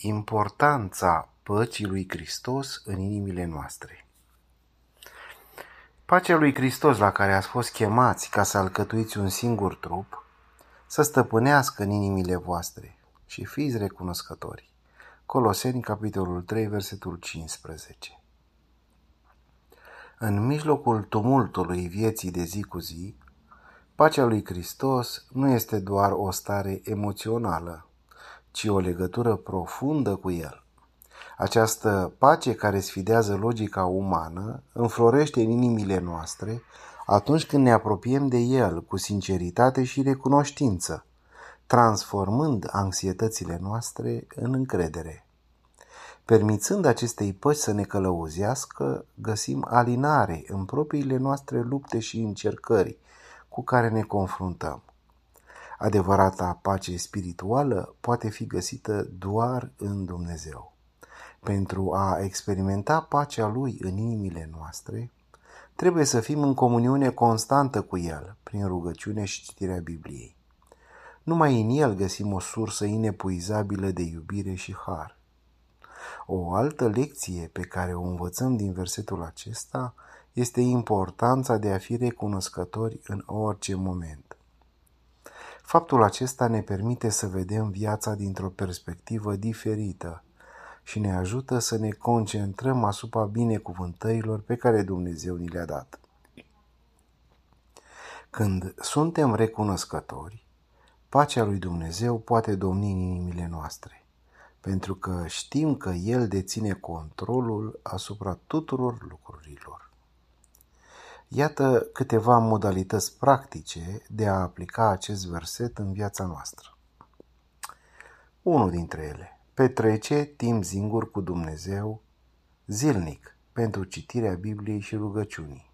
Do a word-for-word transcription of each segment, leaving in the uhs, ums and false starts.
Importanța păcii lui Hristos în inimile noastre. Pacea lui Hristos la care ați fost chemați ca să alcătuiți un singur trup, să stăpânească în inimile voastre și fiți recunoscători. Coloseni, capitolul trei, versetul cincisprezece. În mijlocul tumultului vieții de zi cu zi, pacea lui Hristos nu este doar o stare emoțională, ci o legătură profundă cu El. Această pace care sfidează logica umană înflorește în inimile noastre atunci când ne apropiem de El cu sinceritate și recunoștință, transformând anxietățile noastre în încredere. Permițând acestei păci să ne călăuzească, găsim alinare în propriile noastre lupte și încercări cu care ne confruntăm. Adevărata pace spirituală poate fi găsită doar în Dumnezeu. Pentru a experimenta pacea Lui în inimile noastre, trebuie să fim în comuniune constantă cu El, prin rugăciune și citirea Bibliei. Numai în El găsim o sursă inepuizabilă de iubire și har. O altă lecție pe care o învățăm din versetul acesta este importanța de a fi recunoscători în orice moment. Faptul acesta ne permite să vedem viața dintr-o perspectivă diferită și ne ajută să ne concentrăm asupra binecuvântărilor pe care Dumnezeu ni le-a dat. Când suntem recunoscători, pacea lui Dumnezeu poate domni în inimile noastre, pentru că știm că El deține controlul asupra tuturor lucrurilor. Iată câteva modalități practice de a aplica acest verset în viața noastră. Unul dintre ele: petrece timp singur cu Dumnezeu zilnic pentru citirea Bibliei și rugăciunii.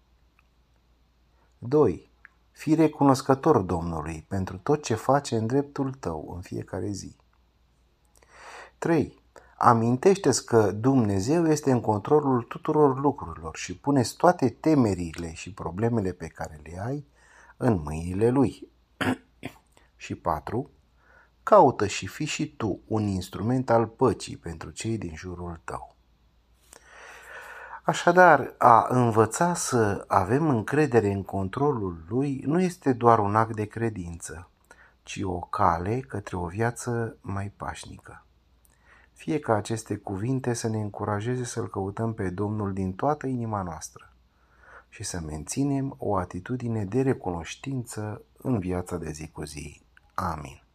doi. Fii recunoscător Domnului pentru tot ce face în dreptul tău în fiecare zi. trei. Amintește-ți că Dumnezeu este în controlul tuturor lucrurilor și pune-ți toate temerile și problemele pe care le ai în mâinile Lui. Și patru. Caută și fii și tu un instrument al păcii pentru cei din jurul tău. Așadar, a învăța să avem încredere în controlul Lui nu este doar un act de credință, ci o cale către o viață mai pașnică. Fie ca aceste cuvinte să ne încurajeze să-L căutăm pe Domnul din toată inima noastră și să menținem o atitudine de recunoștință în viața de zi cu zi. Amin.